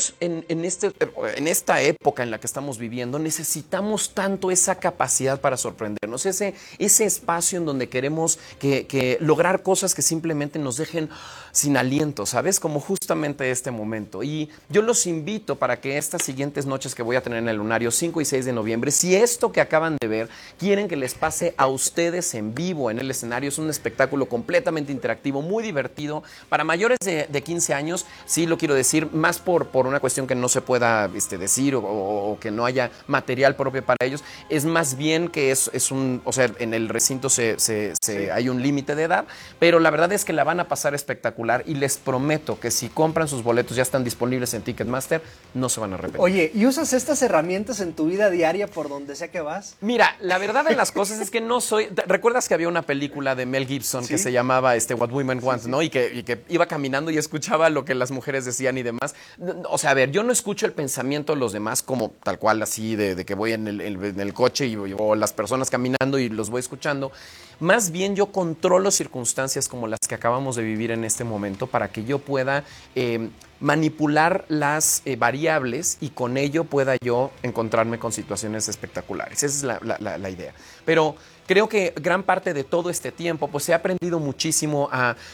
nosotros en esta época en la que estamos viviendo necesitamos tanto esa capacidad para sorprendernos, ese espacio en donde queremos que lograr cosas que simplemente nos dejen sin aliento, ¿sabes? Como justamente este momento. Y yo los invito para que estas siguientes noches que voy a tener en el Lunario, 5 y 6 de noviembre, si esto que acaban de ver quieren que les pase a ustedes en vivo en el escenario, es un espectáculo completamente interactivo, muy divertido, para mayores de 15 años, sí lo quiero decir, más por una cuestión que no se pueda decir o que no haya material propio para ellos, es más bien que es un, o sea, en el recinto hay un límite de edad, pero la verdad es que la van a pasar espectacular y les prometo que si compran sus boletos, ya están disponibles en Ticketmaster, no se van a arrepentir. Oye, ¿y usas estas herramientas en tu vida diaria por donde sea que vas? Mira, la verdad de las cosas es que no soy... ¿Recuerdas que había una película de Mel Gibson que se llamaba What Women Want, ¿no? Y que iba caminando y escuchaba lo que las mujeres decían y demás. O sea, a ver, yo no escucho el pensamiento de los demás como tal cual así de que voy en el coche o las personas caminando y los voy escuchando. Más bien yo controlo circunstancias como las que acabamos de vivir en este momento para que yo pueda manipular las variables y con ello pueda yo encontrarme con situaciones espectaculares. Esa es la idea. Pero creo que gran parte de todo este tiempo pues he aprendido muchísimo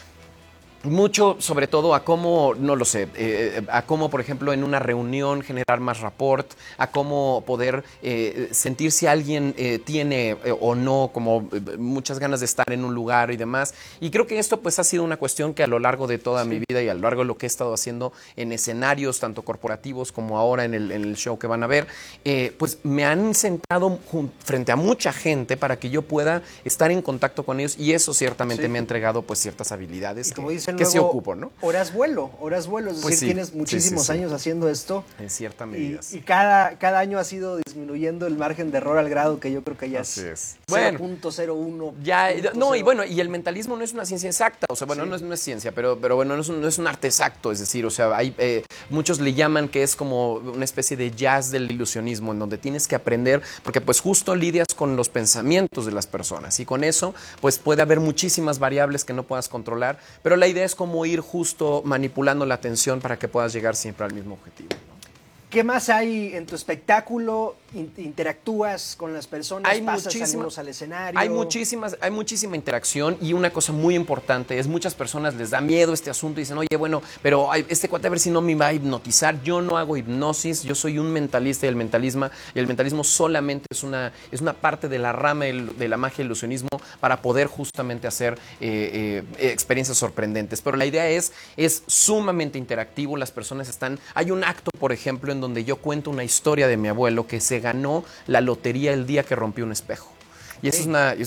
sobre todo a cómo, no lo sé, a cómo, por ejemplo, en una reunión generar más rapport, a cómo poder sentir si alguien tiene o no como muchas ganas de estar en un lugar y demás. Y creo que esto pues ha sido una cuestión que a lo largo de toda mi vida y a lo largo de lo que he estado haciendo en escenarios, tanto corporativos como ahora en el show que van a ver, pues me han sentado frente a mucha gente para que yo pueda estar en contacto con ellos y eso ciertamente me ha entregado pues ciertas habilidades que se ocupo, ¿no? Horas vuelo, es decir, pues sí, tienes muchísimos años haciendo esto. En cierta medida. Y cada año ha sido disminuyendo el margen de error al grado que yo creo que ya es 0.01. Ya, no, y bueno, y el mentalismo no es una ciencia exacta, o sea, bueno, no es ciencia, pero bueno, no es un arte exacto, es decir, o sea, hay muchos le llaman que es como una especie de jazz del ilusionismo, en donde tienes que aprender, porque pues justo lidias con los pensamientos de las personas, y con eso, pues puede haber muchísimas variables que no puedas controlar, pero la idea es como ir justo manipulando la atención para que puedas llegar siempre al mismo objetivo, ¿no? ¿Qué más hay en tu espectáculo? ¿Interactúas con las personas? ¿Pasas algunos al escenario? Hay muchísima interacción y una cosa muy importante es muchas personas les da miedo este asunto y dicen, oye, bueno, pero este cuate a ver si no me va a hipnotizar. Yo no hago hipnosis, yo soy un mentalista y el mentalismo solamente es una parte de la rama de la magia y el ilusionismo para poder justamente hacer experiencias sorprendentes. Pero la idea es sumamente interactivo, las personas hay un acto, por ejemplo, en donde yo cuento una historia de mi abuelo que se ganó la lotería el día que rompió un espejo. Y eso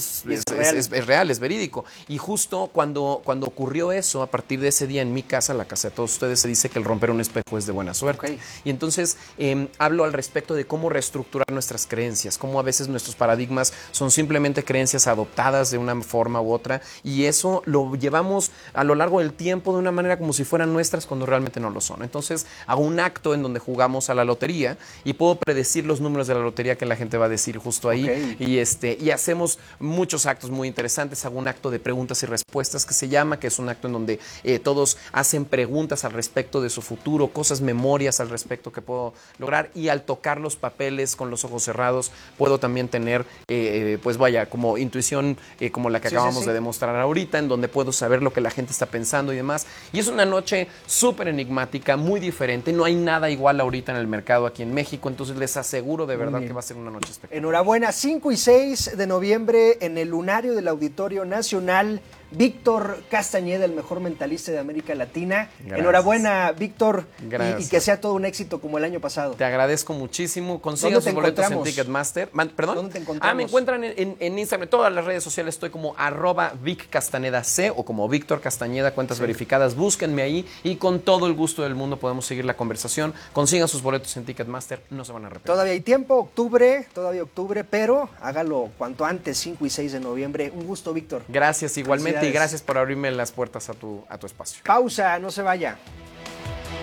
es real, es verídico. Y justo cuando ocurrió eso, a partir de ese día en mi casa, la casa de todos ustedes, se dice que el romper un espejo es de buena suerte. Y entonces hablo al respecto de cómo reestructurar nuestras creencias, cómo a veces nuestros paradigmas son simplemente creencias adoptadas de una forma u otra, y eso lo llevamos a lo largo del tiempo de una manera como si fueran nuestras cuando realmente no lo son. Entonces hago un acto en donde jugamos a la lotería y puedo predecir los números de la lotería que la gente va a decir justo ahí. Y hacemos muchos actos muy interesantes. Hago un acto de preguntas y respuestas que se llama, que es un acto en donde todos hacen preguntas al respecto de su futuro, memorias al respecto que puedo lograr, y al tocar los papeles con los ojos cerrados puedo también tener como intuición como la que acabamos de demostrar ahorita, en donde puedo saber lo que la gente está pensando y demás. Y es una noche súper enigmática, muy diferente. No hay nada igual ahorita en el mercado aquí en México, entonces les aseguro de verdad que va a ser una noche espectacular. Enhorabuena, 5 y 6 de noviembre en el Lunario del Auditorio Nacional. Víctor Castañeda, el mejor mentalista de América Latina. Gracias. Enhorabuena, Víctor. Y que sea todo un éxito como el año pasado. Te agradezco muchísimo. Consigan sus boletos en Ticketmaster. ¿Perdón? ¿Dónde te encontramos? Me encuentran en Instagram. En todas las redes sociales estoy como @VicCastanedaC o como Víctor Castañeda, cuentas verificadas. Búsquenme ahí y con todo el gusto del mundo podemos seguir la conversación. Consigan sus boletos en Ticketmaster. No se van a arrepentir. Todavía hay tiempo, todavía octubre, pero hágalo cuanto antes, 5 y 6 de noviembre. Un gusto, Víctor. Gracias, igualmente. Y gracias por abrirme las puertas a tu espacio. Pausa, no se vaya.